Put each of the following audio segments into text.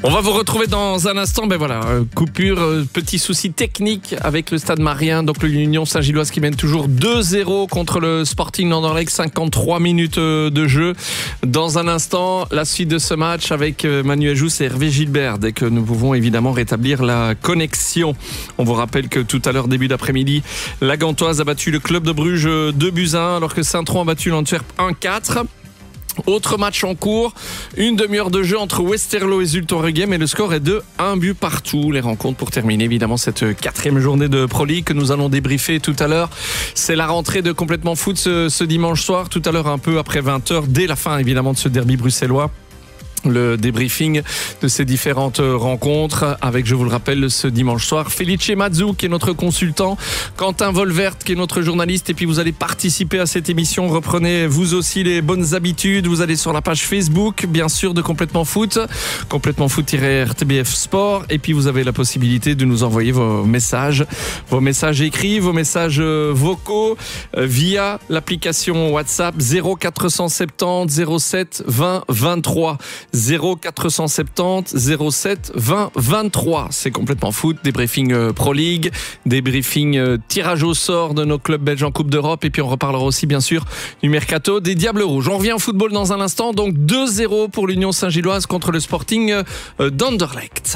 On va vous retrouver dans un instant. Coupure, petit souci technique avec le Stade Marien. Donc l'Union Saint-Gilloise qui mène toujours 2-0 contre le Sporting d'Anderlecht. 53 minutes de jeu. Dans un instant, la suite de ce match avec Manuel Jousse et Hervé Gilbert. Dès que nous pouvons évidemment rétablir la connexion. On vous rappelle que tout à l'heure, début d'après-midi, la Gantoise a battu le club de Bruges 2-1 alors que Saint-Tron a battu l'Antwerp 1-4. Autre match en cours, une demi-heure de jeu entre Westerlo et Zulte-Waregem mais le score est de 1 but partout. Les rencontres pour terminer évidemment cette 4e journée de Pro League que nous allons débriefer tout à l'heure. C'est la rentrée de Complètement Foot ce dimanche soir, tout à l'heure un peu après 20h, dès la fin évidemment de ce derby bruxellois. Le débriefing de ces différentes rencontres avec, je vous le rappelle, ce dimanche soir, Felice Mazou qui est notre consultant, Quentin Volvert qui est notre journaliste, et puis vous allez participer à cette émission. Reprenez vous aussi les bonnes habitudes, vous allez sur la page Facebook bien sûr de Complètement Foot, Complètement Foot-RTBF Sport, et puis vous avez la possibilité de nous envoyer vos messages écrits, vos messages vocaux via l'application WhatsApp 0470 07 20 23 0470 07 20 23. C'est Complètement Foot, débriefing Pro League, débriefing tirage au sort de nos clubs belges en Coupe d'Europe, et puis on reparlera aussi bien sûr du mercato des Diables Rouges. On revient au football dans un instant, donc 2-0 pour l'Union Saint-Gilloise contre le Sporting d'Anderlecht.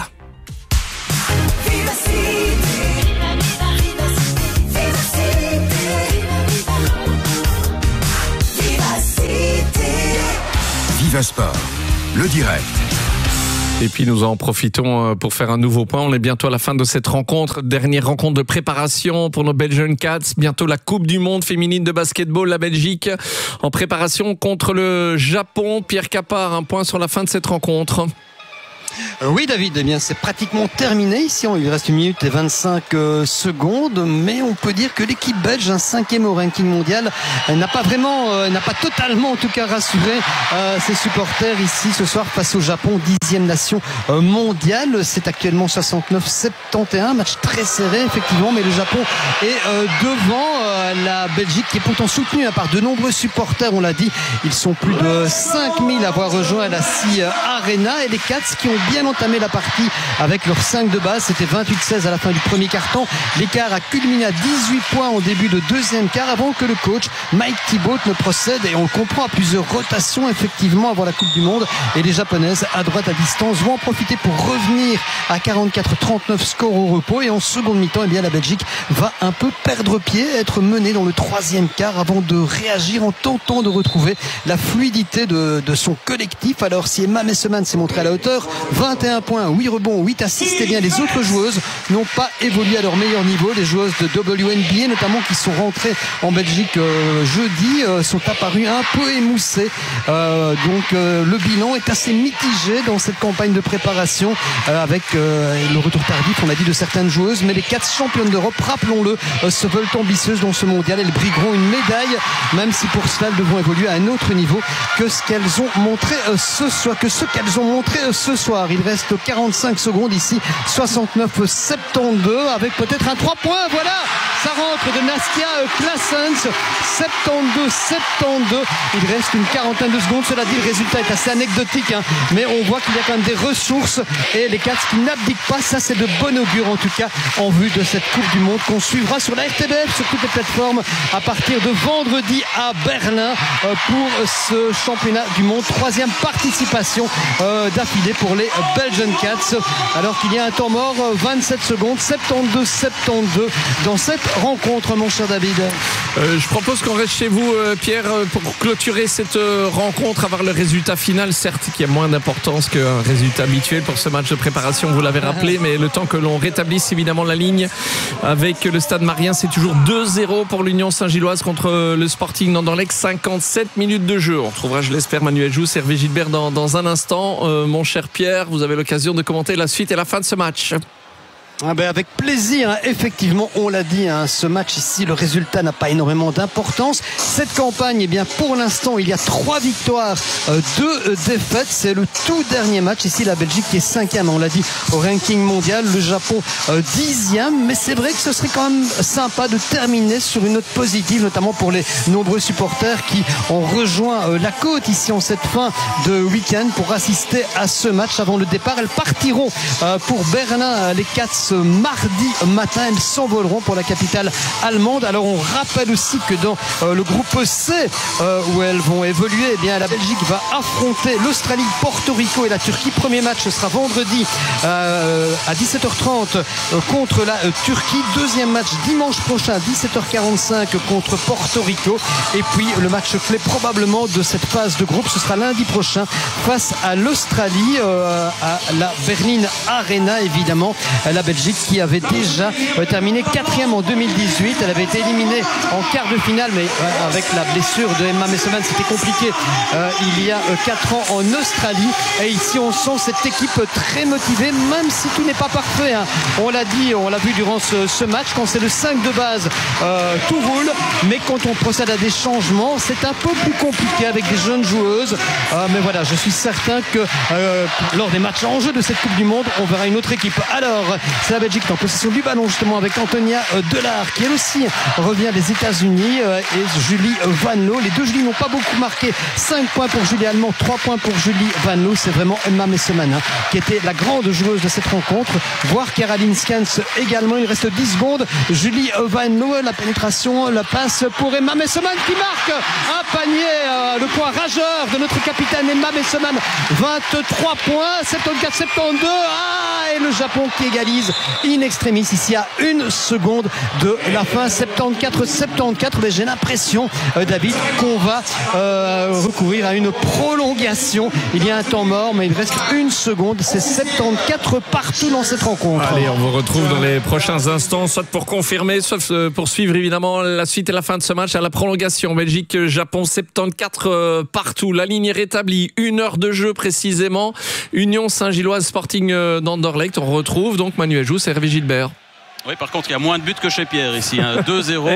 Viva Sport, le direct. Et puis nous en profitons pour faire un nouveau point. On est bientôt à la fin de cette rencontre, dernière rencontre de préparation pour nos Belgian Cats. Bientôt la Coupe du Monde féminine de basketball, la Belgique en préparation contre le Japon. Pierre Capard, un point sur la fin de cette rencontre. Oui David, eh bien c'est pratiquement terminé ici, il reste 1 minute et 25 secondes, mais on peut dire que l'équipe belge, 5e au ranking mondial, n'a pas totalement en tout cas rassuré ses supporters ici ce soir face au Japon, 10e nation mondiale. C'est actuellement 69-71, match très serré effectivement, mais le Japon est devant la Belgique qui est pourtant soutenue par de nombreux supporters, on l'a dit, ils sont plus de 5000 à avoir rejoint la SEA Arena, et les Cats qui ont bien entamé la partie avec leurs 5 de base. C'était 28-16 à la fin du premier quart-temps. L'écart a culminé à 18 points en début de deuxième quart avant que le coach Mike Thibault ne procède, et on le comprend, à plusieurs rotations effectivement avant la Coupe du Monde, et les Japonaises à droite à distance vont en profiter pour revenir à 44-39 score au repos, et en seconde mi-temps eh bien, la Belgique va un peu perdre pied, être menée dans le troisième quart avant de réagir en tentant de retrouver la fluidité de son collectif. Alors si Emma Messeman s'est montrée à la hauteur, 21 points, 8 rebonds, 8 assists, et bien les autres joueuses n'ont pas évolué à leur meilleur niveau. Les joueuses de WNBA notamment qui sont rentrées en Belgique jeudi sont apparues un peu émoussées. Donc le bilan est assez mitigé dans cette campagne de préparation avec le retour tardif, on a dit, de certaines joueuses, mais les 4 championnes d'Europe, rappelons-le, se veulent ambitieuses dans ce mondial. Elles brigueront une médaille, même si pour cela elles devront évoluer à un autre niveau que ce qu'elles ont montré ce soir. Il reste 45 secondes ici, 69-72 avec peut-être un 3 points. Voilà, ça rentre de Nastia Claessens, 72-72. Il reste une quarantaine de secondes. Cela dit, le résultat est assez anecdotique, mais on voit qu'il y a quand même des ressources, et les Cats qui n'abdiquent pas. Ça, c'est de bon augure en tout cas en vue de cette Coupe du Monde qu'on suivra sur la RTBF, sur toutes les plateformes à partir de vendredi à Berlin pour ce championnat du monde. 3e participation d'affilée pour les Belgian Cats, alors qu'il y a un temps mort, 27 secondes, 72-72 dans cette rencontre, mon cher David. Je propose qu'on reste chez vous, Pierre, pour clôturer cette rencontre, avoir le résultat final, certes qui a moins d'importance qu'un résultat habituel pour ce match de préparation, vous l'avez rappelé, mais le temps que l'on rétablisse évidemment la ligne avec le Stade Marien, c'est toujours 2-0 pour l'Union Saint-Gilloise contre le Sporting d'Anderlecht. 57 minutes de jeu. On retrouvera, je l'espère, Manuel Jousse, Hervé Gilbert dans un instant. Mon cher Pierre, vous avez l'occasion de commenter la suite et la fin de ce match. Avec plaisir, hein. Effectivement, on l'a dit, hein, ce match ici, le résultat n'a pas énormément d'importance. Cette campagne, eh bien, pour l'instant, il y a 3 victoires, 2 défaites. C'est le tout dernier match. Ici, la Belgique qui est 5e, on l'a dit, au ranking mondial. Le Japon 10e. Mais c'est vrai que ce serait quand même sympa de terminer sur une note positive, notamment pour les nombreux supporters qui ont rejoint la côte ici en cette fin de week-end pour assister à ce match avant le départ. Elles partiront pour Berlin, les Cats, ce mardi matin. Elles s'envoleront pour la capitale allemande. Alors on rappelle aussi que dans le groupe C où elles vont évoluer, eh bien, la Belgique va affronter l'Australie, Porto Rico et la Turquie. Premier match sera vendredi à 17h30 contre la Turquie. Deuxième match dimanche prochain à 17h45 contre Porto Rico. Et puis le match clé probablement de cette phase de groupe, ce sera lundi prochain face à l'Australie à la Berlin Arena. Évidemment, la Belgique qui avait déjà terminé 4e en 2018. Elle avait été éliminée en quart de finale, mais avec la blessure de Emma Messeman, c'était compliqué il y a 4 ans en Australie. Et ici, on sent cette équipe très motivée, même si tout n'est pas parfait, hein. On l'a dit, on l'a vu durant ce match, quand c'est le 5 de base, tout roule. Mais quand on procède à des changements, c'est un peu plus compliqué avec des jeunes joueuses. Mais voilà, je suis certain que lors des matchs en jeu de cette Coupe du Monde, on verra une autre équipe. Alors, c'est la Belgique en possession du ballon justement avec Antonia Delard qui elle aussi revient des États-Unis et Julie Van Loo. Les deux Julie n'ont pas beaucoup marqué. 5 points pour Julie Allemand, 3 points pour Julie Van Loo. C'est vraiment Emma Messeman qui était la grande joueuse de cette rencontre. Voire Caroline Scans également. Il reste 10 secondes. Julie Van Loo, la pénétration, la passe pour Emma Messeman qui marque un panier, le point rageur de notre capitaine Emma Messeman. 23 points, 74-72. Et le Japon qui égalise in extremis ici à 1 seconde de la fin. 74-74. Mais j'ai l'impression, David, qu'on va recourir à une prolongation. Il y a un temps mort, mais il reste 1 seconde. C'est 74 partout dans cette rencontre. Allez, on vous retrouve dans les prochains instants, soit pour confirmer, soit pour suivre évidemment la suite et la fin de ce match à la prolongation. Belgique-Japon, 74 partout. La ligne est rétablie. 1 heure de jeu précisément. Union Saint-Gilloise Sporting d'Anderlecht. On retrouve donc Manuel Jousse et Hervé Gilbert. Oui, par contre, il y a moins de buts que chez Pierre ici, hein. 2-0.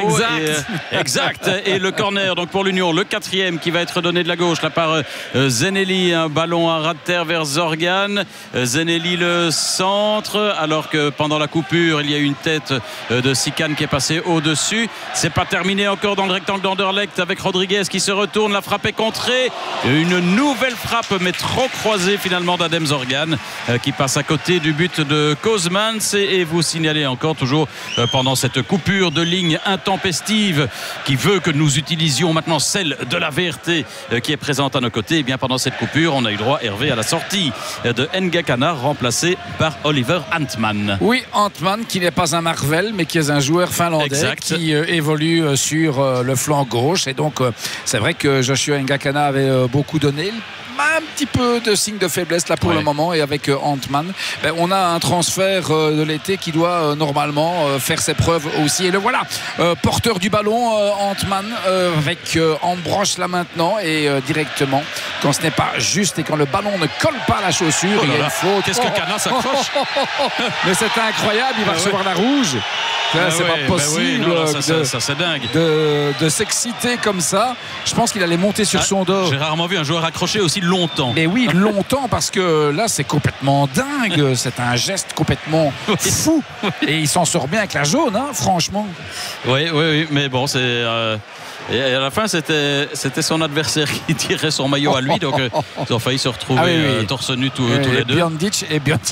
Exact. Et le corner donc pour l'Union, le 4e qui va être donné de la gauche là par Zenelli, un ballon à ras de terre vers Zorgan. Zenelli le centre, alors que pendant la coupure, il y a eu une tête de Sikan qui est passée au-dessus. C'est pas terminé encore dans le rectangle d'Anderlecht avec Rodriguez qui se retourne, la frappe est contrée. Une nouvelle frappe, mais trop croisée finalement d'Adem Zorgan qui passe à côté du but de Kozmans. Et vous signalez encore toujours pendant cette coupure de ligne intempestive qui veut que nous utilisions maintenant celle de la VRT qui est présente à nos côtés. Et bien pendant cette coupure, on a eu droit, Hervé, à la sortie de Ngakana remplacé par Oliver Antman. Oui, Antman qui n'est pas un Marvel mais qui est un joueur finlandais. Exact. Qui évolue sur le flanc gauche. Et donc c'est vrai que Joshua Ngakana avait beaucoup donné. Un petit peu de signe de faiblesse là pour le moment, et avec Antman on a un transfert de l'été qui doit normalement faire ses preuves aussi, et le voilà porteur du ballon, Antman avec Ambroche là maintenant, et directement quand ce n'est pas juste et quand le ballon ne colle pas à la chaussure, il y a une faute. Qu'est-ce que Cana s'accroche. Mais c'est incroyable, il va recevoir la rouge. C'est pas possible ça c'est dingue de s'exciter comme ça. Je pense qu'il allait monter sur son dos. J'ai rarement vu un joueur accroché aussi longtemps. Mais oui, longtemps, parce que là c'est complètement dingue. C'est un geste complètement fou. Et il s'en sort bien avec la jaune, hein, franchement. Oui, mais bon, c'est... Et à la fin, c'était son adversaire qui tirait son maillot à lui, donc ils ont failli se retrouver torse nu tous les deux. Biondic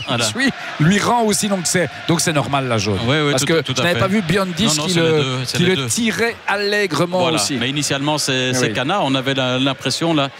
lui rend aussi, donc c'est normal la jaune. Parce que je n'avais pas vu Biondic qui le tirait allègrement aussi. Mais initialement, c'est Cana. On avait l'impression là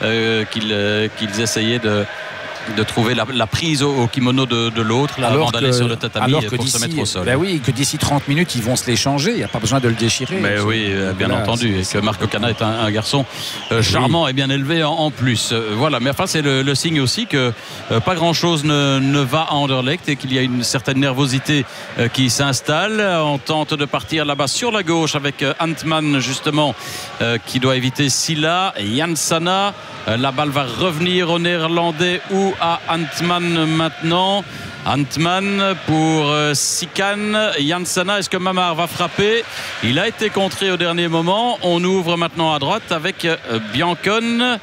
qu'ils essayaient de trouver la prise au kimono de l'autre avant d'aller sur le tatami pour se mettre au sol. Oui, que d'ici 30 minutes ils vont se l'échanger, il n'y a pas besoin de le déchirer. Mais oui, bien entendu, et que Marco Cana est un garçon charmant et bien élevé en plus. Voilà, mais enfin c'est le signe aussi que pas grand chose ne va à Anderlecht et qu'il y a une certaine nervosité qui s'installe. On tente de partir là-bas sur la gauche avec Antman justement qui doit éviter Silla et Jansana. La balle va revenir au Néerlandais ou à Antman maintenant. Antman pour Sikan. Jansana, est-ce que Mamar va frapper? Il a été contré au dernier moment. On ouvre maintenant à droite avec Biancone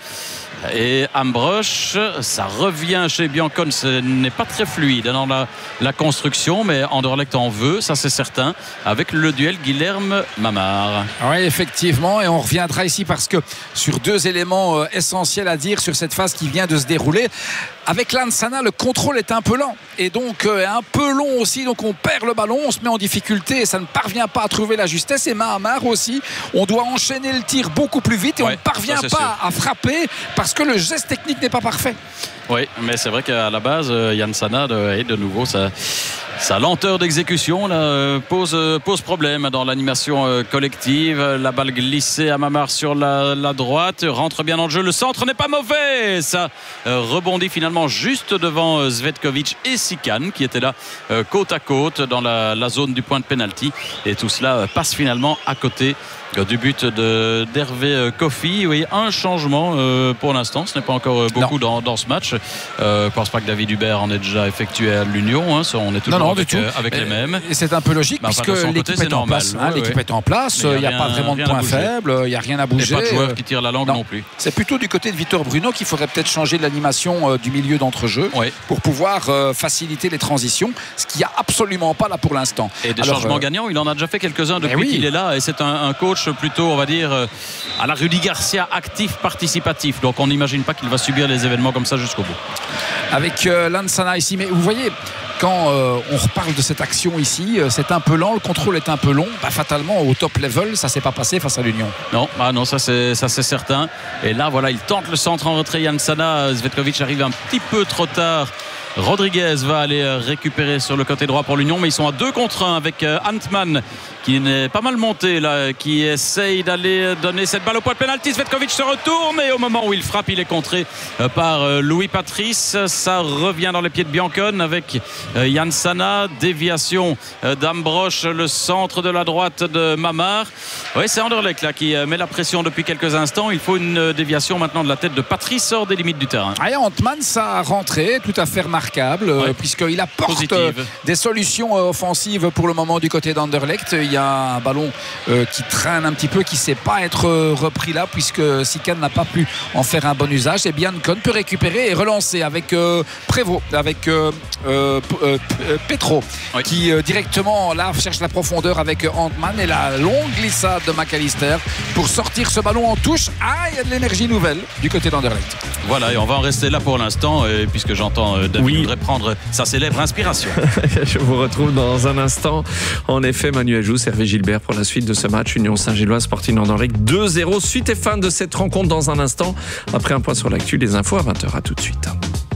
et Ambrosch. Ça revient chez Biancone, ce n'est pas très fluide dans la construction, mais Anderlecht en veut, ça c'est certain, avec le duel Guilherme-Mamar. Oui, effectivement, et on reviendra ici parce que sur deux éléments essentiels à dire sur cette phase qui vient de se dérouler. Avec Lansana, le contrôle est un peu lent et donc un peu long aussi, donc on perd le ballon, on se met en difficulté et ça ne parvient pas à trouver la justesse. Et Mahamar aussi, on doit enchaîner le tir beaucoup plus vite et on ne parvient pas à frapper parce que le geste technique n'est pas parfait. Oui, mais c'est vrai qu'à la base, Jansana, de nouveau, sa lenteur d'exécution là, pose problème dans l'animation collective. La balle glissée à Mamar sur la droite, rentre bien dans le jeu. Le centre n'est pas mauvais. Ça rebondit finalement juste devant Zvetkovic et Sikan qui étaient là côte à côte dans la zone du point de pénalty. Et tout cela passe finalement à côté du but d'Hervé Kofi. Oui, un changement pour l'instant. Ce n'est pas encore beaucoup dans ce match. Je ne pense pas que David Hubert en ait déjà effectué à l'Union. Hein. On est toujours avec les mêmes. Et c'est un peu logique puisque l'équipe est en place. L'équipe est en place. Il n'y a pas vraiment de points faibles. Il n'y a rien à bouger. Il n'y a pas de joueurs qui tirent la langue non plus. C'est plutôt du côté de Victor Bruno qu'il faudrait peut-être changer de l'animation du milieu d'entrejeu pour pouvoir faciliter les transitions. Ce qu'il n'y a absolument pas là pour l'instant. Et des changements gagnants, il en a déjà fait quelques-uns depuis qu'il est là. Et c'est un coach plutôt, on va dire, à la Rudy Garcia, actif, participatif. Donc on n'imagine pas qu'il va subir les événements comme ça jusqu'au bout. Avec Lansana ici, mais vous voyez, quand on reparle de cette action ici, c'est un peu lent, le contrôle est un peu long. Fatalement, au top level, ça ne s'est pas passé face à l'Union. Non, ça c'est certain. Et là, voilà, il tente le centre en retrait. Jansana, Zvetkovic arrive un petit peu trop tard. Rodriguez va aller récupérer sur le côté droit pour l'Union, mais ils sont à 2 contre 1 avec Antman qui est pas mal monté là, qui essaye d'aller donner cette balle au point de pénalty. Zvetkovic se retourne et au moment où il frappe, il est contré par Louis Patrice. Ça revient dans les pieds de Biancone avec Jansana, déviation d'Ambrosch, le centre de la droite de Mamar. Oui, c'est Anderlecht là qui met la pression depuis quelques instants. Il faut une déviation maintenant de la tête de Patrice hors des limites du terrain. Antman, ça a rentré tout à fait remarquable puisqu'il apporte des solutions offensives pour le moment du côté d'Anderlecht. Il y a un ballon qui traîne un petit peu, qui ne sait pas être repris là puisque Sikan n'a pas pu en faire un bon usage. Et Biancone peut récupérer et relancer avec Prévost, avec Petro qui directement là cherche la profondeur avec Antman et la longue glissade de McAllister pour sortir ce ballon en touche. Il y a de l'énergie nouvelle du côté d'Anderlecht. Voilà, et on va en rester là pour l'instant puisque j'entends David voudrait prendre sa célèbre inspiration. Je vous retrouve dans un instant. En effet, Manuel Jousse, Hervé Gilbert pour la suite de ce match. Union Saint-Gilloise, Sporting Anderlecht 2-0. Suite et fin de cette rencontre dans un instant. Après un point sur l'actu, les infos à 20h. À tout de suite.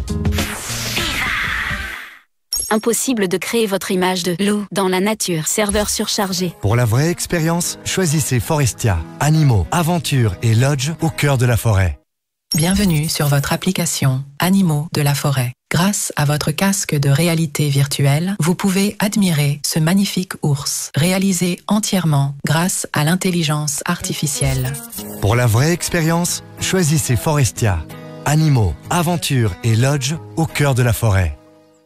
Impossible de créer votre image de loup dans la nature. Serveur surchargé. Pour la vraie expérience, choisissez Forestia. Animaux, aventures et lodge au cœur de la forêt. Bienvenue sur votre application Animaux de la forêt. Grâce à votre casque de réalité virtuelle, vous pouvez admirer ce magnifique ours, réalisé entièrement grâce à l'intelligence artificielle. Pour la vraie expérience, choisissez Forestia. Animaux, aventures et lodge au cœur de la forêt.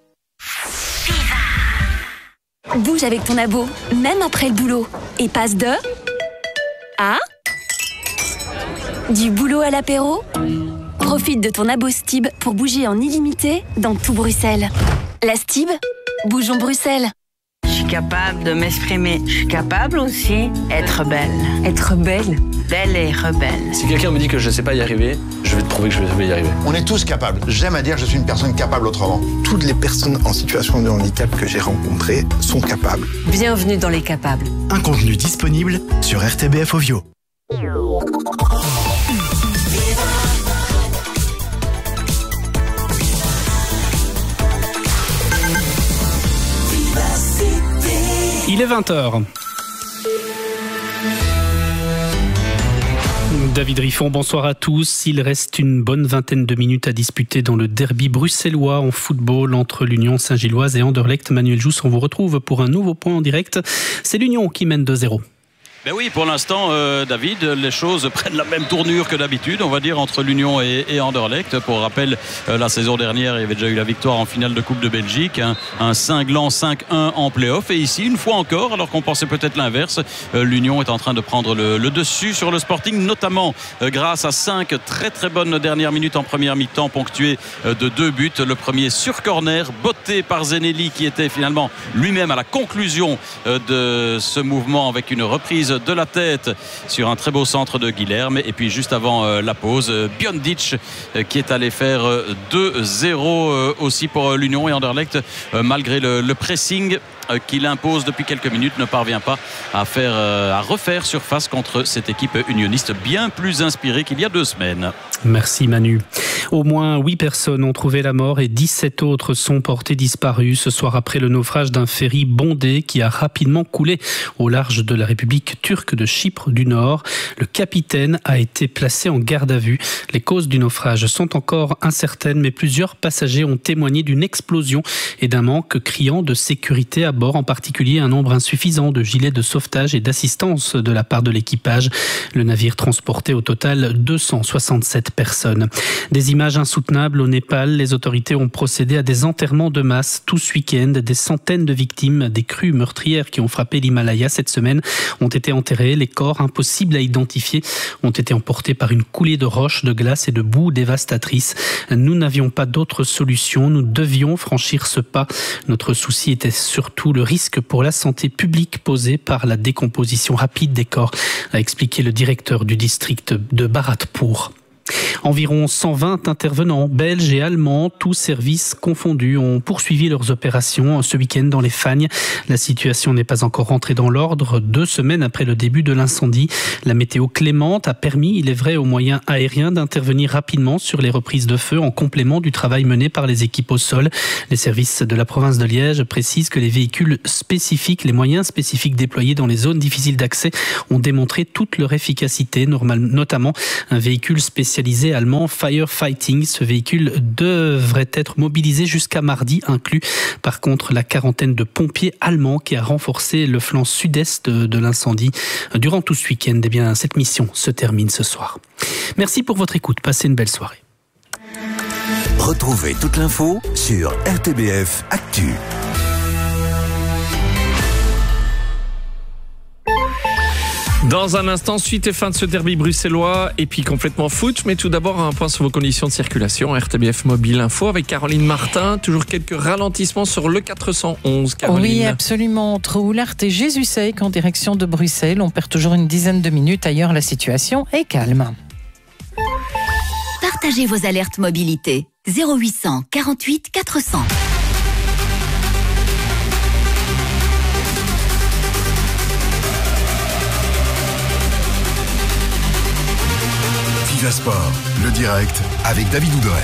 Bouge avec ton abo, même après le boulot. Et passe de... à... du boulot à l'apéro. Profite de ton abo Stib pour bouger en illimité dans tout Bruxelles. La Stib, bougeons Bruxelles. Je suis capable de m'exprimer. Je suis capable aussi d'être belle. Être belle. Belle et rebelle. Si quelqu'un me dit que je ne sais pas y arriver, je vais te prouver que je vais y arriver. On est tous capables. J'aime à dire que je suis une personne capable autrement. Toutes les personnes en situation de handicap que j'ai rencontrées sont capables. Bienvenue dans les capables. Un contenu disponible sur RTBF Ovio. Il est 20h. David Riffon, bonsoir à tous. Il reste une bonne vingtaine de minutes à disputer dans le derby bruxellois en football entre l'Union Saint-Gilloise et Anderlecht. Manuel Jousse, on vous retrouve pour un nouveau point en direct. C'est l'Union qui mène 2-0. Ben oui, pour l'instant, David, les choses prennent la même tournure que d'habitude, on va dire, entre l'Union et Anderlecht. Pour rappel, la saison dernière, il y avait déjà eu la victoire en finale de Coupe de Belgique, un cinglant 5-1 en play-off. Et ici, une fois encore, alors qu'on pensait peut-être l'inverse, l'Union est en train de prendre le dessus sur le Sporting, notamment grâce à 5 très très bonnes dernières minutes en première mi-temps, ponctuées de 2 buts. Le premier sur corner, botté par Zenelli, qui était finalement lui-même à la conclusion de ce mouvement avec une reprise de la tête sur un très beau centre de Guilherme. Et puis juste avant la pause, Biondic qui est allé faire 2-0 aussi pour l'Union. Et Anderlecht, malgré le pressing qu'il impose depuis quelques minutes, ne parvient pas à refaire surface contre cette équipe unioniste bien plus inspirée qu'il y a 2 semaines. Merci Manu. Au moins 8 personnes ont trouvé la mort et 17 autres sont portées disparues ce soir après le naufrage d'un ferry bondé qui a rapidement coulé au large de la République turque de Chypre du Nord. Le capitaine a été placé en garde à vue. Les causes du naufrage sont encore incertaines, mais plusieurs passagers ont témoigné d'une explosion et d'un manque criant de sécurité à bord, en particulier un nombre insuffisant de gilets de sauvetage et d'assistance de la part de l'équipage. Le navire transportait au total 267 personnes. Des images insoutenables au Népal. Les autorités ont procédé à des enterrements de masse tout ce week-end. Des centaines de victimes des crues meurtrières qui ont frappé l'Himalaya cette semaine ont été enterrés. Les corps, impossibles à identifier, ont été emportés par une coulée de roches, de glace et de boue dévastatrice. Nous n'avions pas d'autre solution. Nous devions franchir ce pas. Notre souci était surtout le risque pour la santé publique posé par la décomposition rapide des corps, a expliqué le directeur du district de Bharatpur. Environ 120 intervenants belges et allemands, tous services confondus, ont poursuivi leurs opérations ce week-end dans les Fagnes. La situation n'est pas encore rentrée dans l'ordre. 2 semaines après le début de l'incendie, la météo clémente a permis, il est vrai, aux moyens aériens d'intervenir rapidement sur les reprises de feu en complément du travail mené par les équipes au sol. Les services de la province de Liège précisent que les véhicules spécifiques, les moyens spécifiques déployés dans les zones difficiles d'accès ont démontré toute leur efficacité, notamment un véhicule spécialisé allemand Firefighting. Ce véhicule devrait être mobilisé jusqu'à mardi inclus. Par contre, la quarantaine de pompiers allemands qui a renforcé le flanc sud-est de l'incendie durant tout ce week-end, eh bien, cette mission se termine ce soir. Merci pour votre écoute. Passez une belle soirée. Retrouvez toute l'info sur RTBF Actu. Dans un instant, suite et fin de ce derby bruxellois et puis complètement foot. Mais tout d'abord, un point sur vos conditions de circulation. RTBF Mobile Info avec Caroline Martin. Toujours quelques ralentissements sur le 411, Caroline. Oui, absolument. Entre Oulart et Jésus-Sec en direction de Bruxelles. On perd toujours une dizaine de minutes. Ailleurs, la situation est calme. Partagez vos alertes mobilité. 0800 48 400. Viva Sport, le direct avec David Ouderet.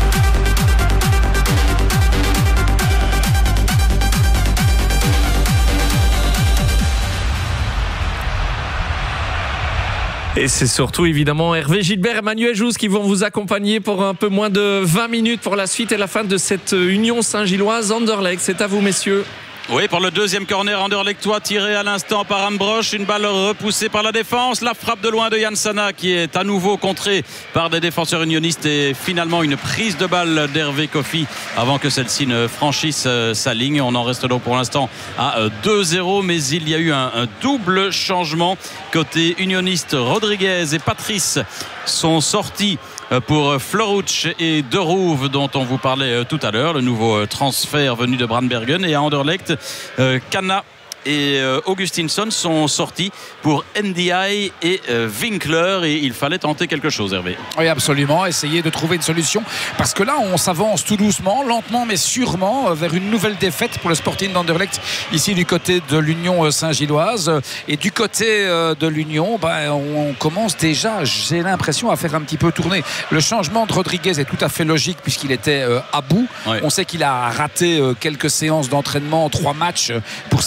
Et c'est surtout évidemment Hervé Gilbert et Manuel Jousse qui vont vous accompagner pour un peu moins de 20 minutes pour la suite et la fin de cette Union Saint-Gilloise Anderlecht. C'est à vous, messieurs. Oui, pour le deuxième corner anderlechtois tiré à l'instant par Ambrosch, une balle repoussée par la défense, la frappe de loin de Yann Sana qui est à nouveau contrée par des défenseurs unionistes et finalement une prise de balle d'Hervé Kofi avant que celle-ci ne franchisse sa ligne. On en reste donc pour l'instant à 2-0, mais il y a eu un double changement côté unioniste. Rodriguez et Patrice sont sortis pour Floruch et De Roev dont on vous parlait tout à l'heure, le nouveau transfert venu de Brandbergen, et à Anderlecht, Kana et Augustinsson sont sortis pour NDI et Winkler, et il fallait tenter quelque chose, Hervé. Oui, absolument, essayer de trouver une solution, parce que là on s'avance tout doucement, lentement mais sûrement vers une nouvelle défaite pour le Sporting d'Anderlecht ici du côté de l'Union Saint-Gilloise. Et du côté de l'Union, on commence déjà, j'ai l'impression, à faire un petit peu tourner. Le changement de Rodriguez est tout à fait logique puisqu'il était à bout. On sait qu'il a raté quelques séances d'entraînement, 3 matchs pour ses problèmes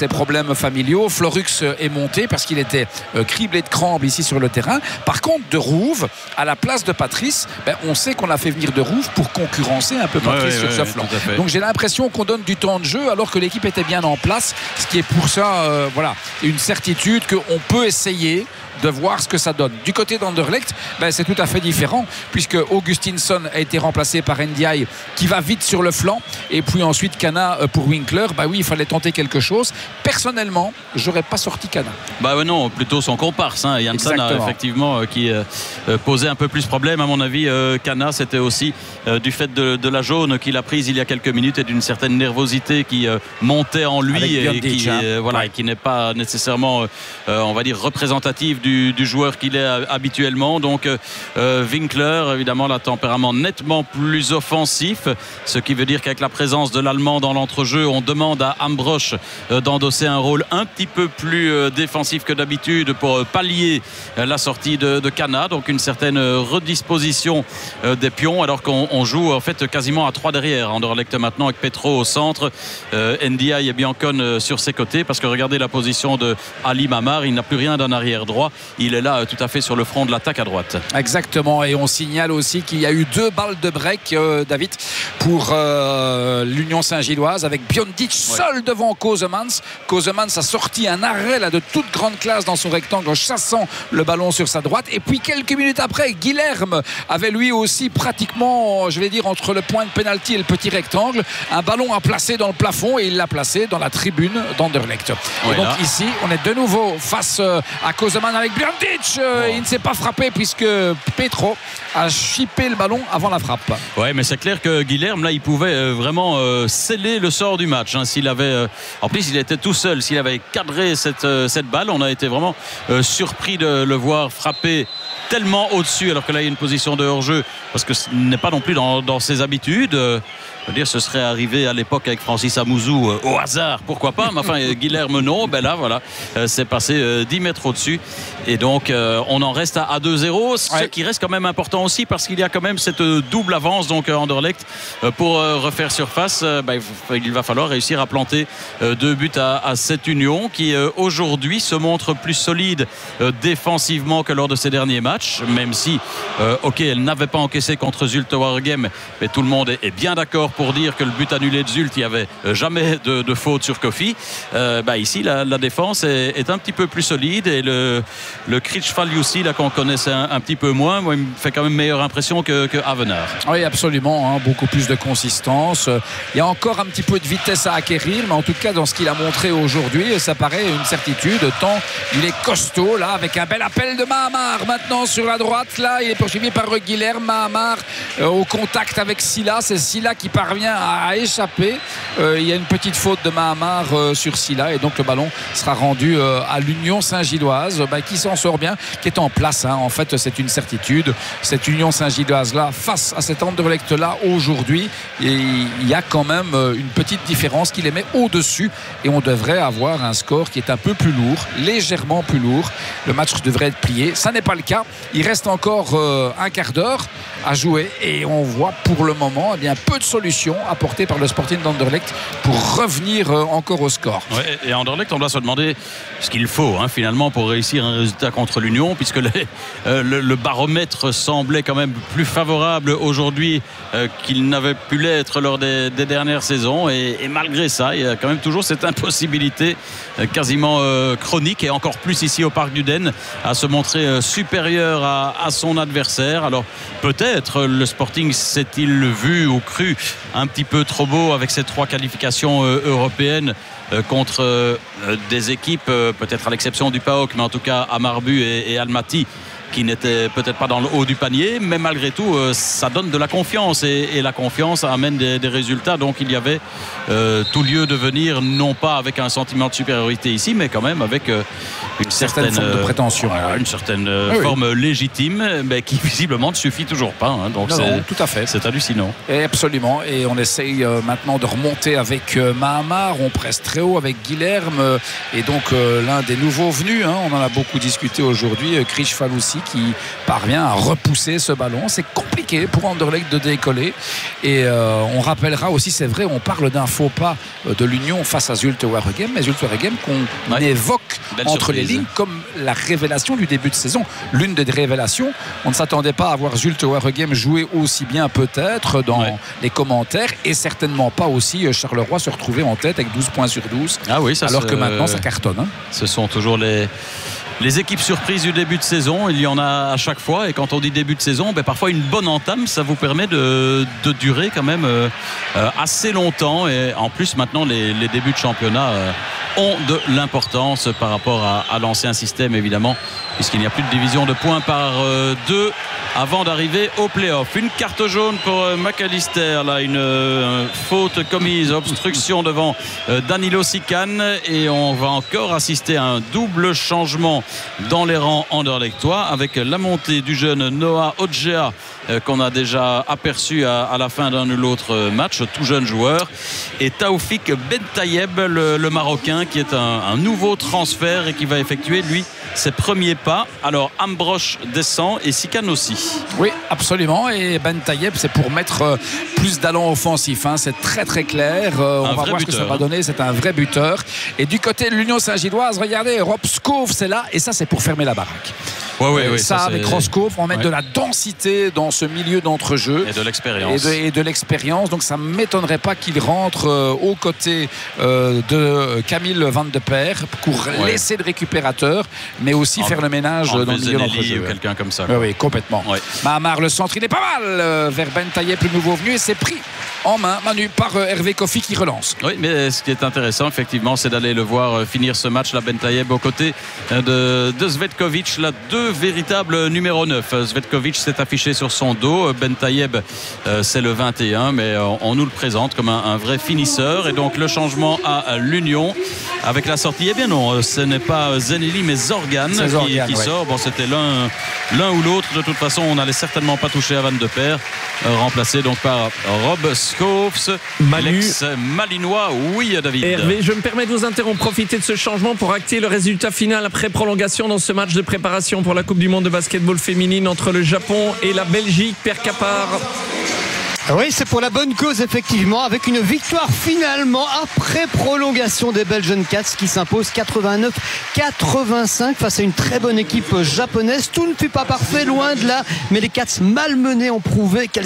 problèmes familiaux. Florux est monté parce qu'il était criblé de crampes ici sur le terrain. Par contre, De Rouve, à la place de Patrice, on sait qu'on a fait venir De Rouve pour concurrencer un peu Patrice sur ce flanc. Donc j'ai l'impression qu'on donne du temps de jeu alors que l'équipe était bien en place, ce qui est pour ça une certitude qu'on peut essayer de voir ce que ça donne. Du côté d'Anderlecht, c'est tout à fait différent puisque Augustinsson a été remplacé par Ndiaye qui va vite sur le flanc et puis ensuite Cana pour Winkler. Oui, il fallait tenter quelque chose. Personnellement, j'aurais pas sorti Cana. Non, plutôt son comparse, Janssen a effectivement qui posait un peu plus problème à mon avis. Cana, c'était aussi du fait de la jaune qu'il a prise il y a quelques minutes et d'une certaine nervosité qui montait en lui et qui n'est pas nécessairement on va dire représentative du joueur qu'il est habituellement. Donc Winkler, évidemment, la tempérament nettement plus offensif, ce qui veut dire qu'avec la présence de l'Allemand dans l'entrejeu, on demande à Ambrosch d'endosser un rôle un petit peu plus défensif que d'habitude pour pallier la sortie de Cana. Donc une certaine redisposition des pions alors qu'on joue en fait quasiment à 3 derrière. Anderlecht maintenant avec Petro au centre, Ndiaye et Biancone sur ses côtés, parce que regardez la position de Ali Mamar, il n'a plus rien d'un arrière droit. Il est là tout à fait sur le front de l'attaque à droite. Exactement, et on signale aussi qu'il y a eu 2 balles de break, David, pour l'Union Saint-Gilloise, avec Biondic seul devant Kosemans. Kosemans a sorti un arrêt de toute grande classe dans son rectangle, chassant le ballon sur sa droite. Et puis quelques minutes après, Guilherme avait lui aussi pratiquement, je vais dire, entre le point de pénalty et le petit rectangle, un ballon à placer dans le plafond, et il l'a placé dans la tribune d'Anderlecht. Et donc ici, on est de nouveau face à Kosemans avec Biondic. Il ne s'est pas frappé puisque Petro a chippé le ballon avant la frappe. Ouais, mais c'est clair que Guilherme là il pouvait vraiment sceller le sort du match, s'il avait en plus il était tout seul, s'il avait cadré cette balle. On a été vraiment surpris de le voir frapper tellement au-dessus alors que là il y a une position de hors-jeu, parce que ce n'est pas non plus dans ses habitudes. Je veux dire, ce serait arrivé à l'époque avec Francis Amouzou au hasard, pourquoi pas, mais enfin Guilherme non. Là voilà, c'est passé 10 mètres au-dessus et donc on en reste à 2-0, ce qui reste quand même important aussi parce qu'il y a quand même cette double avance. Donc Anderlecht pour refaire surface, il va falloir réussir à planter 2 buts à cette Union qui aujourd'hui se montre plus solide défensivement que lors de ses derniers matchs, même si elle n'avait pas encaissé contre Zulte Waregem, mais tout le monde est bien d'accord pour dire que le but annulé de Zulte, il n'y avait jamais de faute sur Kofi. Ici la défense est un petit peu plus solide et le Critchfaliussi là qu'on connaissait un petit peu moins, moi il me fait quand même meilleure impression que Avenard. Oui, absolument, beaucoup plus de consistance. Il y a encore un petit peu de vitesse à acquérir, mais en tout cas dans ce qu'il a montré aujourd'hui, ça paraît une certitude tant il est costaud là, avec un bel appel de Mahamar maintenant sur la droite. Là il est poursuivi par Guilherme. Mahamar au contact avec Silla, c'est Silla qui parvient à échapper. Il y a une petite faute de Mahamar sur Silla et donc le ballon sera rendu à l'Union Saint-Gilloise qui s'en sort bien, qui est en place. En fait, c'est une certitude. Cette Union Saint-Gilloise là, face à cet Anderlecht là aujourd'hui, il y a quand même une petite différence qui les met au-dessus et on devrait avoir un score qui est un peu plus lourd, légèrement plus lourd. Le match devrait être plié. Ça n'est pas le cas. Il reste encore un quart d'heure à jouer et on voit pour le moment peu de solutions apportées par le Sporting d'Anderlecht pour revenir encore au score. Ouais, et Anderlecht, on doit se demander ce qu'il faut finalement pour réussir un résultat contre l'Union, puisque le baromètre semblait quand même plus favorable aujourd'hui qu'il n'avait pu l'être lors des dernières saisons, et malgré ça il y a quand même toujours cette impossibilité quasiment chronique, et encore plus ici au Parc du Den, à se montrer supérieur à son adversaire. Alors peut-être le Sporting s'est-il vu ou cru un petit peu trop beau avec ces 3 qualifications européennes contre des équipes, peut-être à l'exception du PAOK, mais en tout cas Amarbu et Almaty, qui n'était peut-être pas dans le haut du panier, mais malgré tout ça donne de la confiance, et la confiance amène des résultats. Donc il y avait tout lieu de venir, non pas avec un sentiment de supériorité ici, mais quand même avec une certaine forme de prétention, une certaine forme légitime, mais qui visiblement ne suffit toujours pas, donc non, tout à fait, c'est hallucinant. Et absolument, et on essaye maintenant de remonter avec Mahamar, on presse très haut avec Guilherme et donc l'un des nouveaux venus, on en a beaucoup discuté aujourd'hui, Critchfaliussi aussi qui parvient à repousser ce ballon. C'est compliqué pour Anderlecht de décoller. Et on rappellera aussi, c'est vrai, on parle d'un faux pas de l'Union face à Zulte Waregem, mais Zulte Waregem qu'on évoque entre les lignes comme la révélation du début de saison. L'une des révélations, on ne s'attendait pas à voir Zulte Waregem jouer aussi bien peut-être dans les commentaires, et certainement pas aussi Charleroi se retrouver en tête avec 12 points sur 12. Ah oui, ça alors que maintenant ça cartonne. Hein. Ce sont toujours les équipes surprises du début de saison. Il y en a à chaque fois, et quand on dit début de saison, parfois une bonne entame, ça vous permet de durer quand même assez longtemps. Et en plus maintenant les débuts de championnat ont de l'importance par rapport à l'ancien système, évidemment, puisqu'il n'y a plus de division de points par deux avant d'arriver au play-off. Une carte jaune pour McAllister, là, une faute commise, obstruction devant Danilo Sican, et on va encore assister à un double changement dans les rangs anderlechtois avec la montée du jeune Noah Odjea qu'on a déjà aperçu à la fin d'un ou l'autre match, tout jeune joueur, et Taoufik Bentayeb, le Marocain, qui est un nouveau transfert et qui va effectuer lui ses premiers pas. Alors Ambrosch descend et Sican aussi. Oui, absolument, et Bentayeb, c'est pour mettre plus d'allant offensif, hein. C'est très très clair. On va voir ce que ça va donner. C'est un vrai buteur. Et du côté de l'Union Saint-Gilloise, regardez, Rob Skov, c'est là, et ça c'est pour fermer la baraque. Ouais, ça avec Roscoff, on met de la densité dans ce milieu d'entrejeu et de l'expérience. Et de l'expérience. Donc ça ne m'étonnerait pas qu'il rentre aux côtés de Camille Van de Peer pour laisser le récupérateur, mais aussi faire le ménage dans le milieu d'entrejeu. Ou quelqu'un comme ça. Oui, complètement. Mahamar, le centre, il est pas mal vers Bentayeb, le nouveau venu, et c'est pris en main, Manu, par Hervé Kofi qui relance. Oui, mais ce qui est intéressant, effectivement, c'est d'aller le voir finir ce match, la Bentayeb, aux côtés de Zvetkovic, là, deux véritables numéro 9. Zvetkovic s'est affiché sur son dos, Bentayeb c'est le 21, mais on nous le présente comme un vrai finisseur. Et donc le changement à l'Union avec la sortie, non, ce n'est pas Zeneli mais Zorgan qui sort. Bon, c'était l'un ou l'autre. De toute façon, on n'allait certainement pas toucher à Van de Peer, remplacé donc par Rob Schoofs, l'ex-malinois. Oui, David. Hervé, je me permets de vous interrompre. Profitez de ce changement pour acter le résultat final après prolongation dans ce match de préparation pour la Coupe du Monde de basketball féminine entre le Japon et la Belgique. Père Capard. Oui, c'est pour la bonne cause, effectivement, avec une victoire finalement après prolongation des Belgian Cats qui s'imposent 89-85 face à une très bonne équipe japonaise. Tout ne fut pas parfait, loin de là, mais les Cats malmenés ont prouvé qu'elles